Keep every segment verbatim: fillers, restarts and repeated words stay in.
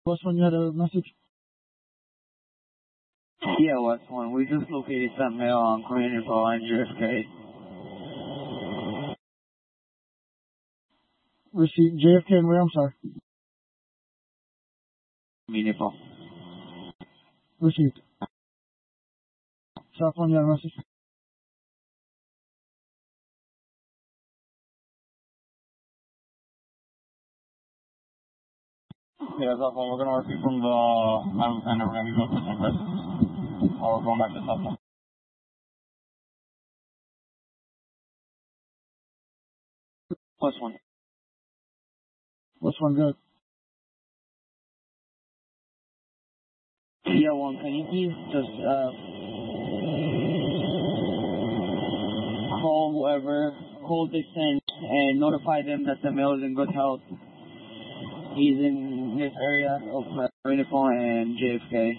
West one, you had a message? Yeah, West one. We just located some mail on Korean Info on J F K. Receipt. J F K and where? I'm sorry. Info. Received. South one, you had a message? Yeah, South one. We're going to receive from the Island Center. We're going to be going to Saint Chris. Or we're going back to South one. West one. West one, good. Yeah, one. Can you please just uh, call whoever, call Dixon, and notify them that the mail is in good health. He's in this area of Korean Info and J F K.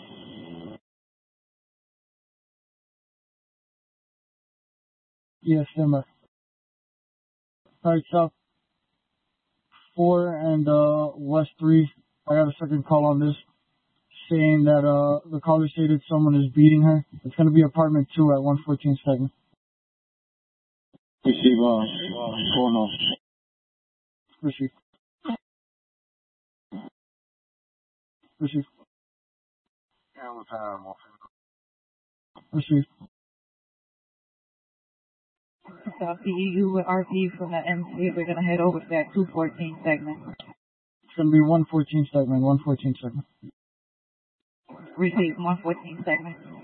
Yes, Simmer. Alright, South four and uh, West three. I got a second call on this, saying that uh, the caller stated someone is beating her. It's going to be apartment two at one fourteen segment. Receive, uh, uh, going on. Receive. Receive. Receive. South P E U with R P from the M C. We're going to head over to that two fourteen segment. It's going to be one fourteen segment, one fourteen segment. Receive one fourteen segment.